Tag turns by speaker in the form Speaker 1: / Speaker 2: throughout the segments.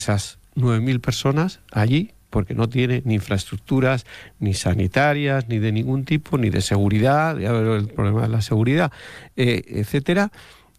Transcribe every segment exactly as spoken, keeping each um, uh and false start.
Speaker 1: esas nueve mil personas allí, porque no tiene ni infraestructuras, ni sanitarias, ni de ningún tipo, ni de seguridad, ya veo el problema de la seguridad, eh, etcétera.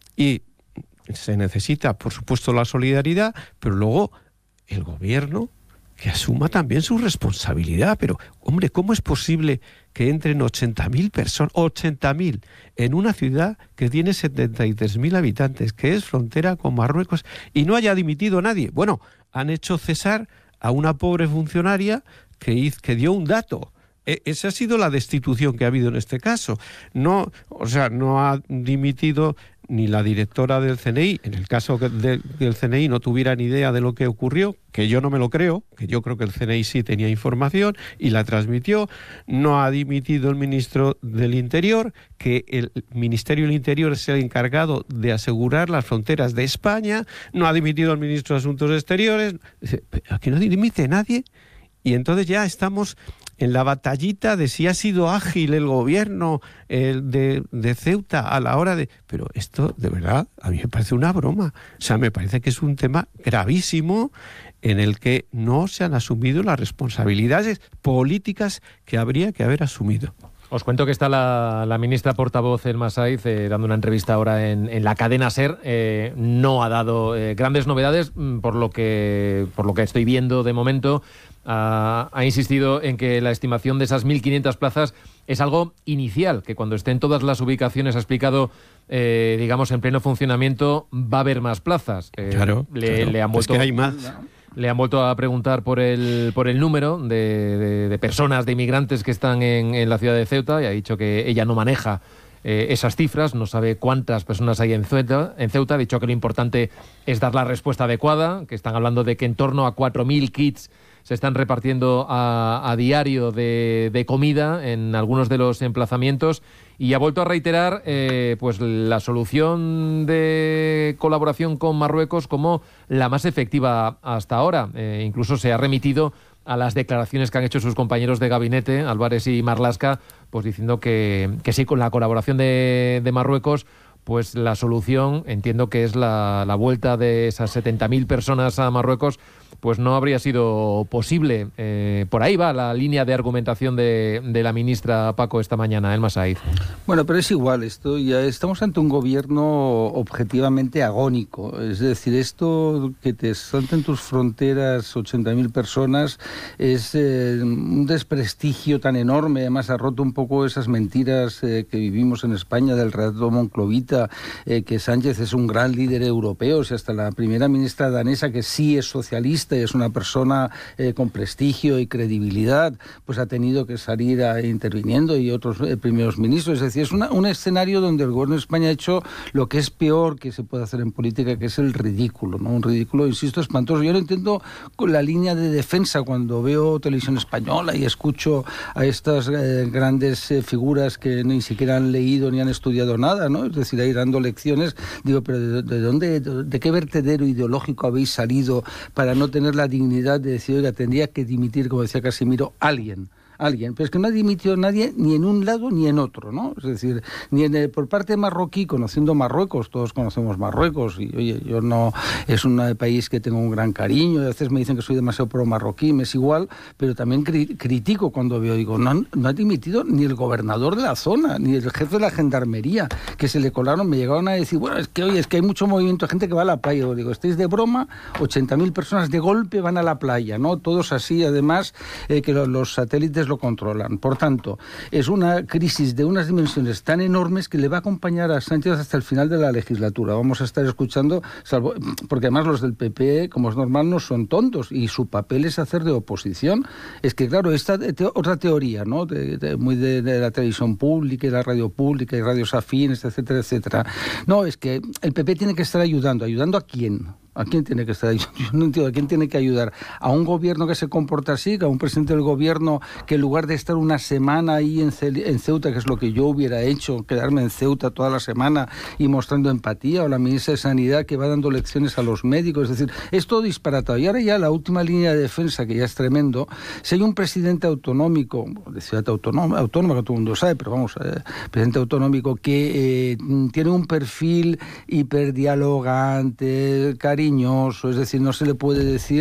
Speaker 1: Y se necesita, por supuesto, la solidaridad, pero luego el gobierno que asuma también su responsabilidad. Pero, hombre, ¿cómo es posible que entren ochenta mil personas, ochenta mil, en una ciudad que tiene setenta y tres mil habitantes, que es frontera con Marruecos, y no haya dimitido nadie? Bueno, han hecho cesar a una pobre funcionaria que, hizo, que dio un dato. E- esa ha sido la destitución que ha habido en este caso. No, o sea, no ha dimitido ni la directora del C N I. En el caso que de, del C N I no tuviera ni idea de lo que ocurrió, que yo no me lo creo, que yo creo que el C N I sí tenía información y la transmitió. No ha dimitido el ministro del Interior, que el Ministerio del Interior es el encargado de asegurar las fronteras de España. No ha dimitido el ministro de Asuntos Exteriores. Aquí no dimite nadie. Y entonces ya estamos en la batallita de si ha sido ágil el gobierno el de, de Ceuta a la hora de... Pero esto, de verdad, a mí me parece una broma. O sea, me parece que es un tema gravísimo en el que no se han asumido las responsabilidades políticas que habría que haber asumido.
Speaker 2: Os cuento que está la, la ministra portavoz Elma Saiz eh, dando una entrevista ahora en, en la cadena SER. Eh, no ha dado eh, grandes novedades por lo que por lo que estoy viendo de momento. Ha, ha insistido en que la estimación de esas mil quinientas plazas es algo inicial, que cuando estén todas las ubicaciones, ha explicado, eh, digamos, en pleno funcionamiento, va a haber más plazas. Eh,
Speaker 1: claro,
Speaker 2: le,
Speaker 1: claro.
Speaker 2: le han vuelto,
Speaker 1: es que hay más.
Speaker 2: Le han vuelto a preguntar por el por el número de, de, de personas, de inmigrantes que están en, en la ciudad de Ceuta, y ha dicho que ella no maneja eh, esas cifras, no sabe cuántas personas hay en Ceuta, en Ceuta. Ha dicho que lo importante es dar la respuesta adecuada, que están hablando de que en torno a cuatro mil kits se están repartiendo a, a diario de, de comida en algunos de los emplazamientos, y ha vuelto a reiterar eh, pues la solución de colaboración con Marruecos como la más efectiva hasta ahora. Eh, incluso se ha remitido a las declaraciones que han hecho sus compañeros de gabinete, Álvarez y Marlaska, pues diciendo que, que sí, con la colaboración de, de Marruecos, pues la solución, entiendo que es la, la vuelta de esas setenta mil personas a Marruecos, pues no habría sido posible. Eh, por ahí va la línea de argumentación de, de la ministra Paco esta mañana, Elma Saiz.
Speaker 3: Bueno, pero es igual, esto ya estamos ante un gobierno objetivamente agónico. Es decir, esto que te salten tus fronteras ochenta mil personas es eh, un desprestigio tan enorme. Además ha roto un poco esas mentiras eh, que vivimos en España del relato monclovita, eh, que Sánchez es un gran líder europeo. O sea, hasta la primera ministra danesa, que sí es socialista y es una persona eh, con prestigio y credibilidad, pues ha tenido que salir a, interviniendo, y otros eh, primeros ministros. Es decir, es una, un escenario donde el gobierno de España ha hecho lo que es peor que se puede hacer en política, que es el ridículo, ¿no? Un ridículo, insisto, espantoso. Yo lo entiendo con la línea de defensa cuando veo televisión española y escucho a estas eh, grandes eh, figuras que ni siquiera han leído ni han estudiado nada, ¿no? Es decir, ahí dando lecciones. Digo, pero ¿de, de dónde, de, de qué vertedero ideológico habéis salido para no tener la dignidad de decir, oiga, tendría que dimitir, como decía Casimiro, alguien? Alguien, pero es que no ha dimitido nadie ni en un lado ni en otro, ¿no? Es decir, ni en el, por parte marroquí, conociendo Marruecos, todos conocemos Marruecos, y oye, yo no, es un país que tengo un gran cariño, y a veces me dicen que soy demasiado pro marroquí, me es igual, pero también cri- critico cuando veo, digo, no, no ha dimitido ni el gobernador de la zona, ni el jefe de la gendarmería, que se le colaron, me llegaron a decir, bueno, es que oye, es que hay mucho movimiento de gente que va a la playa. Yo digo, ¿estáis de broma? ochenta mil personas de golpe van a la playa, ¿no? Todos así, además, eh, que los, los satélites lo controlan. Por tanto, es una crisis de unas dimensiones tan enormes que le va a acompañar a Sánchez hasta el final de la legislatura. Vamos a estar escuchando, salvo, porque además los del P P, como es normal, no son tontos, y su papel es hacer de oposición. Es que, claro, esta te, otra teoría, ¿no? De, de, muy de, de la televisión pública y la radio pública y radios afines, etcétera, etcétera. No, es que el P P tiene que estar ayudando. ¿Ayudando a quién? ¿A quién tiene que estar ahí? Yo no entiendo, ¿a quién tiene que ayudar? ¿A un gobierno que se comporta así? ¿A un presidente del gobierno que en lugar de estar una semana ahí en, Ce- en Ceuta, que es lo que yo hubiera hecho, quedarme en Ceuta toda la semana y mostrando empatía? O la ministra de Sanidad que va dando lecciones a los médicos. Es decir, es todo disparatado. Y ahora ya la última línea de defensa, que ya es tremendo, si hay un presidente autonómico, de ciudad autónoma, autónoma que todo el mundo sabe, pero vamos, eh, presidente autonómico que eh, tiene un perfil hiperdialogante, carismático, cariñoso, es decir, no se le puede decir